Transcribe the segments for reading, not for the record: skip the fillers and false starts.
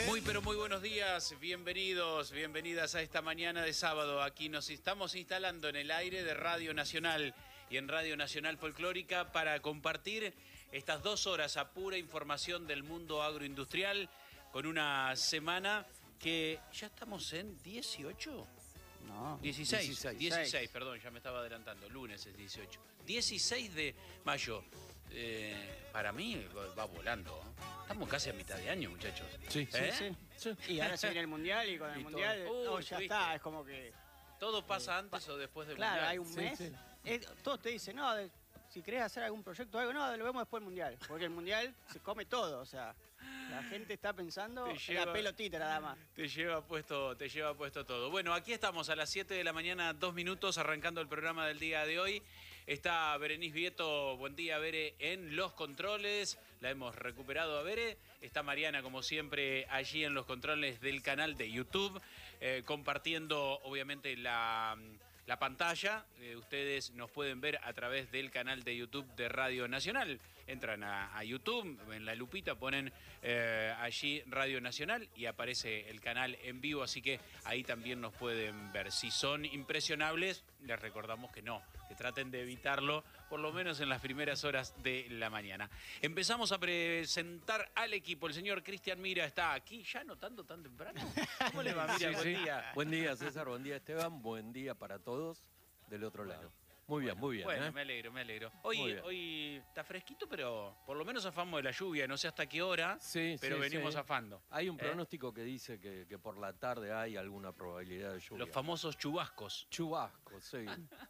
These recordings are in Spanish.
Muy pero muy buenos días, bienvenidos, bienvenidas a esta mañana de sábado. Aquí nos estamos instalando en el aire de Radio Nacional y en Radio Nacional Folclórica para compartir estas 2 horas a pura información del mundo agroindustrial con una semana que ya estamos en 18. No, 16, perdón, ya me estaba adelantando, lunes es 18. 16 de mayo, para mí va volando, ¿eh? Estamos casi a mitad de año, muchachos. Sí. Y ahora se viene el Mundial y con el Mundial ya ¿viste? está, es como que... ¿Todo pasa antes o después del Claro, Mundial? hay un mes, todos te dicen, no, si querés hacer algún proyecto o algo, no, lo vemos después del Mundial, porque el Mundial se come todo, o sea, la gente está pensando en la pelotita nada más. Te lleva puesto todo. Bueno, aquí estamos a las 7 de la mañana, 2 minutos, arrancando el programa del día de hoy. Está Berenice Vieto, buen día, Bere, en los controles. La hemos recuperado a Bere. Está Mariana, como siempre, allí en los controles del canal de YouTube, compartiendo, obviamente, la pantalla. Ustedes nos pueden ver a través del canal de YouTube de Radio Nacional. Entran a YouTube, en la lupita ponen allí Radio Nacional y aparece el canal en vivo, así que ahí también nos pueden ver. Si son impresionables, les recordamos que no, que traten de evitarlo, por lo menos en las primeras horas de la mañana. Empezamos a presentar al equipo. El señor Cristian Mira está aquí, ya no tanto tan temprano. ¿Cómo le va, Mira? Buen día. Buen día, César. Buen día, Esteban. Buen día para todos del otro lado. Muy bien. Bueno, me alegro. Hoy está fresquito, pero por lo menos zafamos de la lluvia. No sé hasta qué hora, pero venimos zafando. Hay un pronóstico que dice que por la tarde hay alguna probabilidad de lluvia. Los famosos chubascos. Chubascos, sí.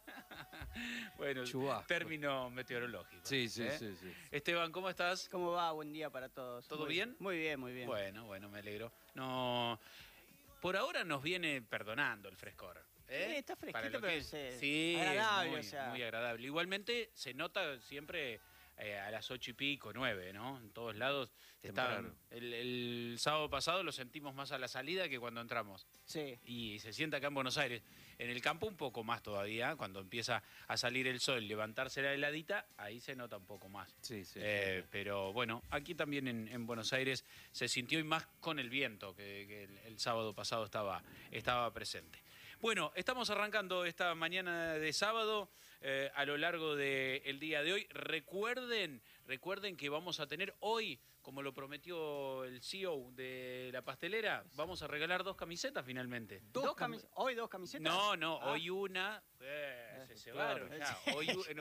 Bueno, chubascos. Término meteorológico. Sí. Esteban, ¿cómo estás? ¿Cómo va? Buen día para todos. ¿Todo bien? Muy bien. Bueno, me alegro. No, por ahora nos viene perdonando el frescor. Sí, está fresquito, pero sí, agradable, muy agradable. Igualmente se nota siempre a las 8 y pico, 9, ¿no? En todos lados. El sábado pasado lo sentimos más a la salida que cuando entramos. Sí. Y se siente acá en Buenos Aires. En el campo un poco más todavía, cuando empieza a salir el sol, levantarse la heladita, ahí se nota un poco más. Sí. Pero bueno, aquí también en Buenos Aires se sintió, y más con el viento que el sábado pasado estaba presente. Bueno, estamos arrancando esta mañana de sábado a lo largo del día de hoy. Recuerden que vamos a tener hoy, como lo prometió el CEO de la pastelera, vamos a regalar 2 camisetas finalmente. ¿Hoy 2 camisetas? No, hoy una. Se cebaron ya.